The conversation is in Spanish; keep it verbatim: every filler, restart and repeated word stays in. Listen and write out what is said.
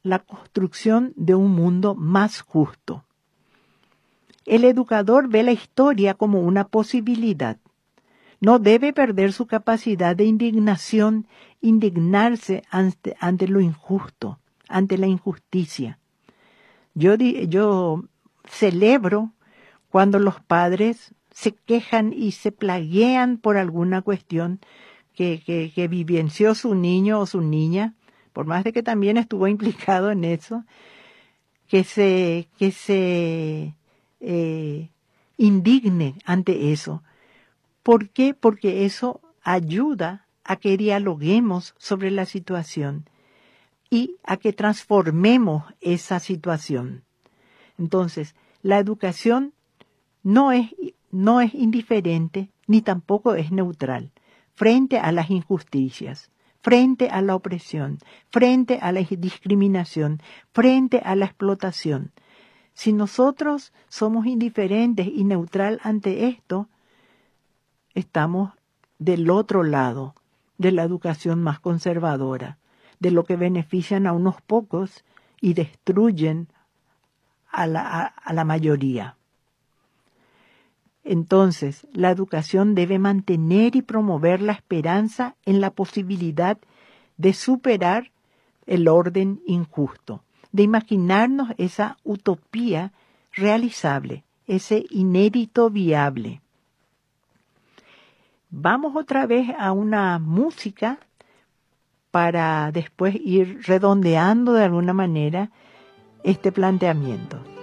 la construcción de un mundo más justo. El educador ve la historia como una posibilidad. No debe perder su capacidad de indignación, indignarse ante, ante lo injusto, ante la injusticia. Yo, yo celebro cuando los padres se quejan y se plaguean por alguna cuestión que, que, que vivenció su niño o su niña, por más de que también estuvo implicado en eso, que se, que se eh, indigne ante eso. ¿Por qué? Porque eso ayuda a que dialoguemos sobre la situación y a que transformemos esa situación. Entonces, la educación no es, no es indiferente ni tampoco es neutral frente a las injusticias, frente a la opresión, frente a la discriminación, frente a la explotación. Si nosotros somos indiferentes y neutral ante esto, estamos del otro lado de la educación más conservadora, de lo que benefician a unos pocos y destruyen a la, a, a la mayoría. Entonces, la educación debe mantener y promover la esperanza en la posibilidad de superar el orden injusto, de imaginarnos esa utopía realizable, ese inédito viable. Vamos otra vez a una música para después ir redondeando de alguna manera este planteamiento.